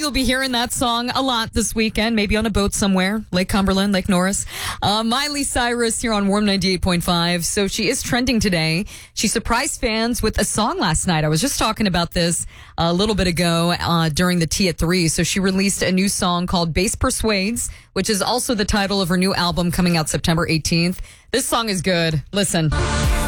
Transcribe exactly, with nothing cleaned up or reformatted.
you'll be hearing that song a lot this weekend, maybe on a boat somewhere, Lake Cumberland, Lake Norris. Uh, Miley Cyrus here on Warm ninety-eight point five. So she is trending today. She surprised fans with a song last night. I was just talking about this a little bit ago uh, during the Tea at three. So she released a new song called Bass Persuades, which is also the title of her new album coming out September eighteenth. This song is good. Listen.